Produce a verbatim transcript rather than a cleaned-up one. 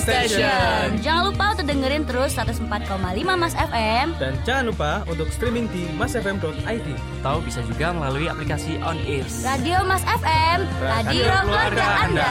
Station. Jangan lupa untuk dengerin terus seratus empat koma lima Mas F M. Dan jangan lupa untuk streaming di mas f m dot i d. Atau bisa juga melalui aplikasi On Air. Radio Mas F M, radio, radio keluarga Anda.